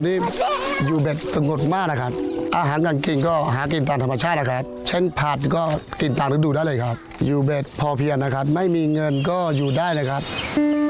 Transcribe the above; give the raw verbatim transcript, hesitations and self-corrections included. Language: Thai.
นี่อยู่แบบสงบมากนะครับอาหารการกินก็หากินตามธรรมชาตินะครับเช่นผักก็กินตามฤดูได้เลยครับอยู่แบบพอเพียงนะครับไม่มีเงินก็อยู่ได้นะครับ